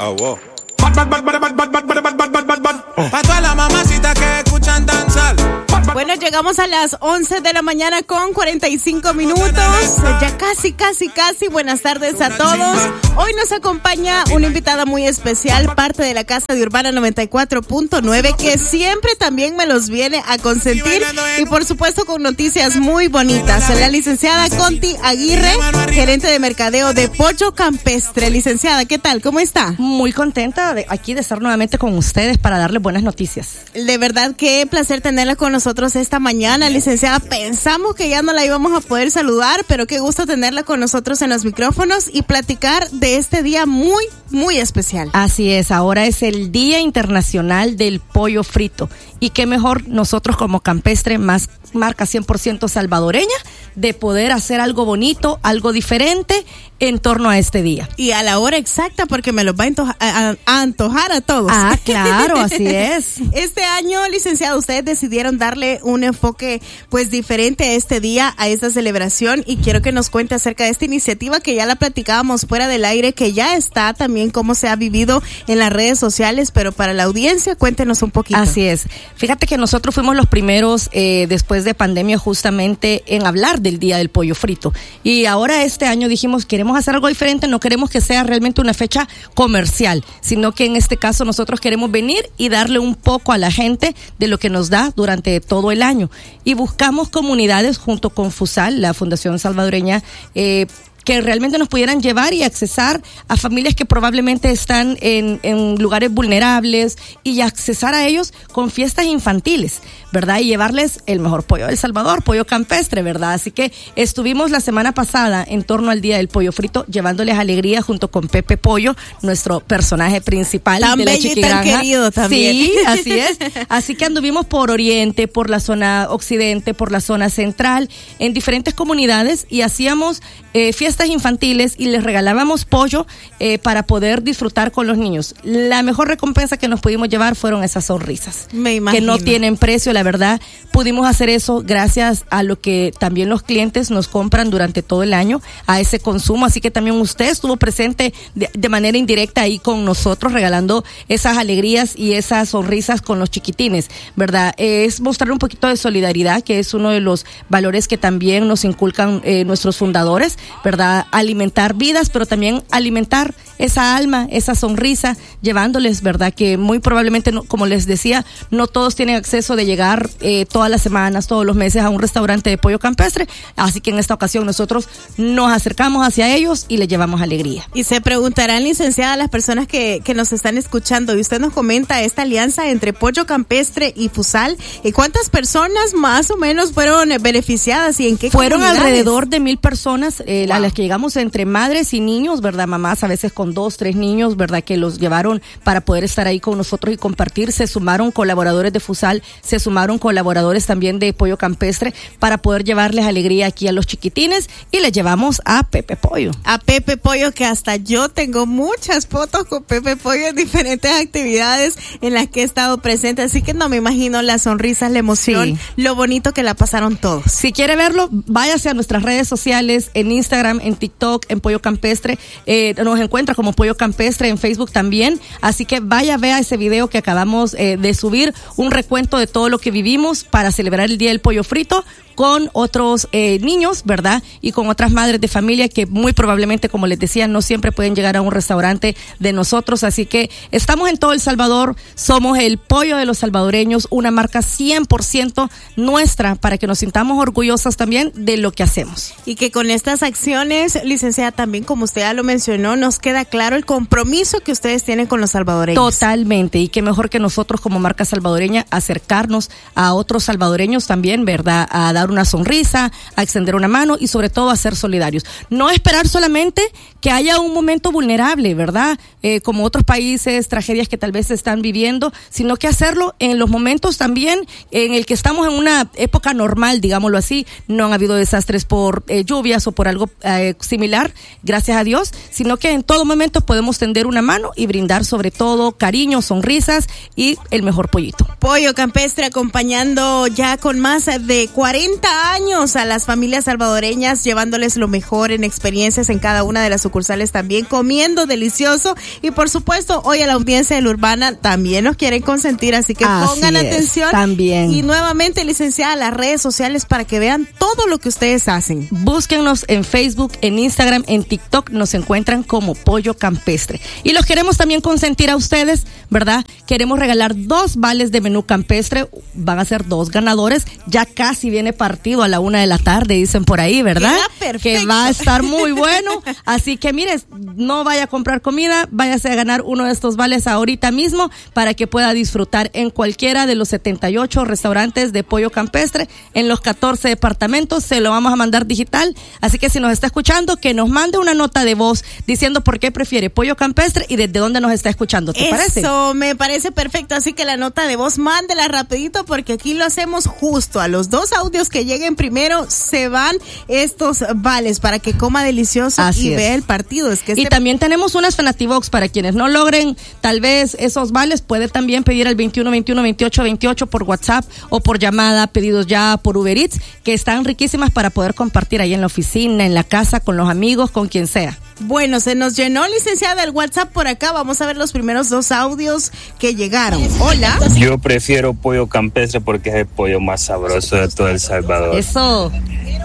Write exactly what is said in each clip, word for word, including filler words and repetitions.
Ah, wow. Pa' todas las mamacitas que escuchan danzar. Bueno, llegamos a las once de la mañana con cuarenta y cinco minutos. Ya casi, casi, casi. Buenas tardes a todos. Hoy nos acompaña una invitada muy especial, parte de la Casa de Urbana noventa y cuatro punto nueve, que siempre también me los viene a consentir. Y por supuesto con noticias muy bonitas. La licenciada Conti Aguirre, gerente de mercadeo de Pollo Campestre. Licenciada, ¿qué tal? ¿Cómo está? Muy contenta de aquí de estar nuevamente con ustedes para darles buenas noticias. De verdad, qué placer tenerla con nosotros esta mañana, licenciada. Pensamos que ya no la íbamos a poder saludar, pero qué gusto tenerla con nosotros en los micrófonos y platicar de este día muy, muy especial. Así es, ahora es el Día Internacional del Pollo Frito. Y qué mejor nosotros como Campestre, más marca cien por ciento salvadoreña, de poder hacer algo bonito, algo diferente en torno a este día. Y a la hora exacta, porque me los va a, antoja, a, a antojar a todos. Ah, claro, así es. Este año, licenciado, ustedes decidieron darle un enfoque pues diferente a este día, a esta celebración, y quiero que nos cuente acerca de esta iniciativa que ya la platicábamos fuera del aire, que ya está también cómo se ha vivido en las redes sociales, pero para la audiencia, cuéntenos un poquito. Así es. Fíjate que nosotros fuimos los primeros eh, después de pandemia justamente en hablar del Día del Pollo Frito, y ahora este año dijimos, queremos hacer algo diferente, no queremos que sea realmente una fecha comercial, sino que en este caso nosotros queremos venir y darle un poco a la gente de lo que nos da durante todo el año, y buscamos comunidades junto con FUSAL, la Fundación Salvadoreña, eh, que realmente nos pudieran llevar y accesar a familias que probablemente están en, en lugares vulnerables, y accesar a ellos con fiestas infantiles, ¿verdad? Y llevarles el mejor pollo del Salvador, pollo campestre, ¿verdad? Así que estuvimos la semana pasada en torno al Día del Pollo Frito, llevándoles alegría junto con Pepe Pollo, nuestro personaje principal tan de la bello Chiquigranja. Y tan querido también. Sí, así es. Así que anduvimos por Oriente, por la zona occidente, por la zona central, en diferentes comunidades, y hacíamos eh, fiestas infantiles y les regalábamos pollo eh, para poder disfrutar con los niños. La mejor recompensa que nos pudimos llevar fueron esas sonrisas. Me imagino. Que no tienen precio, la verdad. Pudimos hacer eso gracias a lo que también los clientes nos compran durante todo el año, a ese consumo. Así que también usted estuvo presente de, de manera indirecta ahí con nosotros, regalando esas alegrías y esas sonrisas con los chiquitines, ¿verdad? Eh, es mostrar un poquito de solidaridad, que es uno de los valores que también nos inculcan eh, nuestros fundadores, ¿verdad? Alimentar vidas, pero también alimentar esa alma, esa sonrisa, llevándoles, ¿verdad? Que muy probablemente, no, como les decía, no todos tienen acceso de llegar eh, todas las semanas, todos los meses a un restaurante de pollo campestre, así que en esta ocasión nosotros nos acercamos hacia ellos y les llevamos alegría. Y se preguntarán, licenciada, las personas que, que nos están escuchando, y usted nos comenta esta alianza entre Pollo Campestre y FUSAL, ¿y cuántas personas más o menos fueron beneficiadas y en qué Fueron comunidades? Alrededor de mil personas, eh, wow. a las que llegamos entre madres y niños, ¿verdad? Mamás a veces con dos, tres niños, ¿verdad? Que los llevaron para poder estar ahí con nosotros y compartir. Se sumaron colaboradores de FUSAL, se sumaron colaboradores también de Pollo Campestre para poder llevarles alegría aquí a los chiquitines, y les llevamos a Pepe Pollo. A Pepe Pollo, que hasta yo tengo muchas fotos con Pepe Pollo en diferentes actividades en las que he estado presente, así que no me imagino las sonrisas, la emoción, sí. Lo bonito que la pasaron todos. Si quiere verlo, váyase a nuestras redes sociales, en Instagram, en TikTok, en Pollo Campestre, eh, nos encuentra como Pollo Campestre, en Facebook también, así que vaya, vea ese video que acabamos eh, de subir, un recuento de todo lo que vivimos para celebrar el Día del Pollo Frito con otros eh, niños, ¿verdad? Y con otras madres de familia que muy probablemente, como les decía, no siempre pueden llegar a un restaurante de nosotros, así que estamos en todo El Salvador, somos el pollo de los salvadoreños, una marca cien por ciento nuestra, para que nos sintamos orgullosas también de lo que hacemos. Y que con estas acciones, licenciada, también como usted ya lo mencionó, nos queda claro el compromiso que ustedes tienen con los salvadoreños. Totalmente, y qué mejor que nosotros como marca salvadoreña acercarnos a otros salvadoreños también, ¿verdad? A dar una sonrisa, a extender una mano y sobre todo a ser solidarios. No esperar solamente que haya un momento vulnerable, ¿verdad? Eh, como otros países, tragedias que tal vez se están viviendo, sino que hacerlo en los momentos también en el que estamos en una época normal, digámoslo así. No han habido desastres por eh, lluvias o por algo eh, eh, similar, gracias a Dios, sino que en todo momento podemos tender una mano y brindar sobre todo cariño, sonrisas y el mejor pollito. Pollo Campestre acompañando ya con más de cuarenta años a las familias salvadoreñas, llevándoles lo mejor en experiencias en cada una de las sucursales también, comiendo delicioso y por supuesto hoy a la audiencia de la Urbana también nos quieren consentir, así que así pongan es, atención también. Y nuevamente licenciada las redes sociales para que vean todo lo que ustedes hacen. Búsquennos en Facebook, en Instagram, en TikTok, nos encuentran como Pollo Campestre. Y los queremos también consentir a ustedes, ¿verdad? Queremos regalar dos vales de menú campestre, van a ser dos ganadores, ya casi viene partido a la una de la tarde, dicen por ahí, ¿verdad? Que va a estar muy bueno, así que mire, no vaya a comprar comida, váyase a ganar uno de estos vales ahorita mismo para que pueda disfrutar en cualquiera de los setenta y ocho restaurantes de Pollo Campestre, en los catorce departamentos, se lo vamos a mandar digital, así que si nos está escuchando, que nos mande una nota de voz diciendo por qué prefiere Pollo Campestre y desde dónde nos está escuchando, ¿te Eso, parece? Eso, me parece perfecto, así que la nota de voz, mándela rapidito porque aquí lo hacemos justo, a los dos audios que lleguen primero se van estos vales para que coma delicioso así y es. Vea el partido. Es que este... Y también tenemos unas Fanatibox para quienes no logren tal vez esos vales, puede también pedir al veintiuno veintiuno veintiocho veintiocho por WhatsApp o por llamada, pedidos ya por Uber Eats, que están riquísimas para poder compartir ahí en la oficina, en la casa, con los amigos, con quien sea. Bueno, se nos llenó, licenciada, el WhatsApp por acá. Vamos a ver los primeros dos audios que llegaron. Hola. Yo prefiero Pollo Campestre porque es el pollo más sabroso de todo El Salvador. Eso.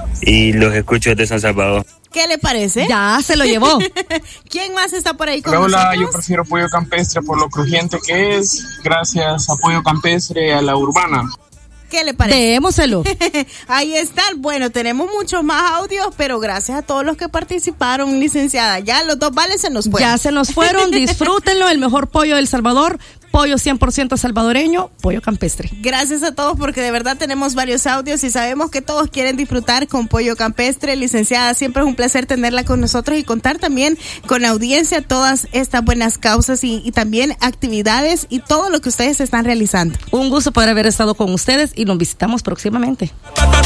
Y los escucho desde San Salvador. ¿Qué le parece? Ya se lo llevó. ¿Quién más está por ahí con hola, nosotros? Hola, yo prefiero Pollo Campestre por lo crujiente que es. Gracias a Pollo Campestre, a la Urbana. ¿Qué le parece? Démoselo. Ahí están. Bueno, tenemos muchos más audios, pero gracias a todos los que participaron, licenciada. Ya los dos vales se nos fueron. Ya se nos fueron. Disfrútenlo. El mejor pollo del Salvador. Pollo cien por ciento salvadoreño, Pollo Campestre. Gracias a todos porque de verdad tenemos varios audios y sabemos que todos quieren disfrutar con Pollo Campestre. Licenciada, siempre es un placer tenerla con nosotros y contar también con la audiencia todas estas buenas causas y, y también actividades y todo lo que ustedes están realizando. Un gusto poder haber estado con ustedes y nos visitamos próximamente.